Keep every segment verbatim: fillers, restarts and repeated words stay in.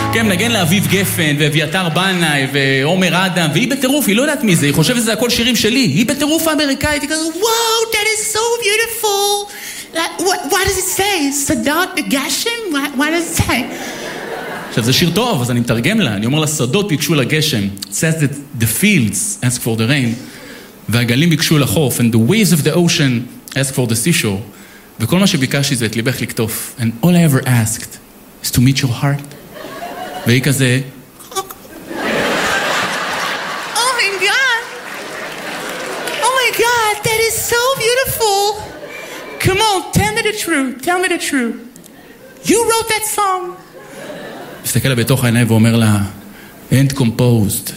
כן, מנגן לאביב גפן, ואביתר בנאי, ועומר אדם, והיא בטירוף, היא לא יודעת מי זה, היא חושבת שזה הכל שירים שלי, היא בטירוף האמריקאית, היא כזה, וואו, that is so beautiful. Like, what, what does it say? סדות בגשם? What, what does it say? עכשיו, זה שיר טוב, אז אני מתרגם לה, אני אומר לה, שדות ביקשו לגשם. It says that the fields ask for the rain, והגלים ביקשו לחוף, and the waves of the ocean ask for the seashore. וכל מה שביקשתי זה את ליבך לקטוף. And all I ever asked is to meet your heart. והיא כזה... Oh my God! Oh my God, that is so beautiful! Come on, tell me the truth, tell me the truth. You wrote that song? מסתכל לה בתוך העיניים ואומר לה, end composed.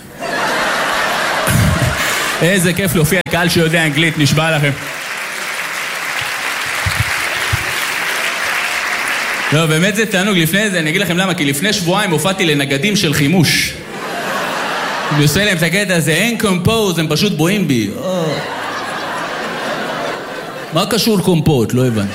איזה כיף להופיע קהל שיודע אנגלית, נשבע לכם. לא, באמת זה תענוג. לפני זה, אני אגיד לכם למה, כי לפני שבועיים הופעתי לנגדים של חימוש. אני עושה להם את הקטע הזה, אין קומפוז, הם פשוט בואים בי. מה קשור קומפות? לא הבנתי.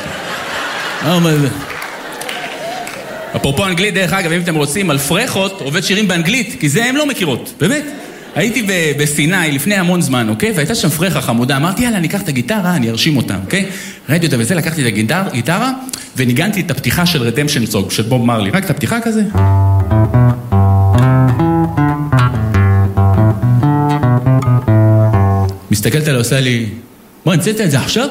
אפרופו אנגלית, דרך אגב, אם אתם רוצים, על פרחות עובד שירים באנגלית, כי זה הם לא מכירות, באמת. הייתי בסיני לפני המון זמן, אוקיי? והייתה שם פרחה חמודה, אמרתי, יאללה, אני אקח את הגיטרה, אני ארשים אותה, אוקיי? ראיתי אותה וזה, לקחתי את הגיטרה, וניגנתי את הפתיחה של רדמפשן סונג, של בוב מרלי. רק את הפתיחה כזה. מסתכלת עליה, עושה לי, בוא, נצאת את זה עכשיו?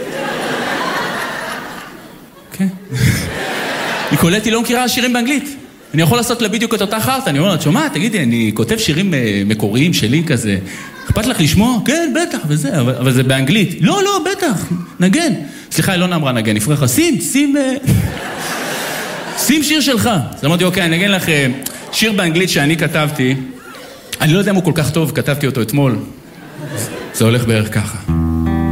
כן. היא קולטתי, לא מכירה שירים באנגלית. אני יכול לעשות לה בדיוק את אותה חרטה, אני אומר לה, שומע, תגידי, אני כותב שירים מקוריים שלי כזה, אכפת לך לשמוע? כן, בטח, וזה, אבל, אבל זה באנגלית. לא, לא, בטח, נגן. סליחה, היא לא נאמרה נגן, נפרחה, שים, שים, שים שיר שלך. אז אמרתי, אוקיי, אני נגן לך שיר באנגלית שאני כתבתי, אני לא יודע אם הוא כל כך טוב, כתבתי אותו אתמול. זה הולך בערך ככה.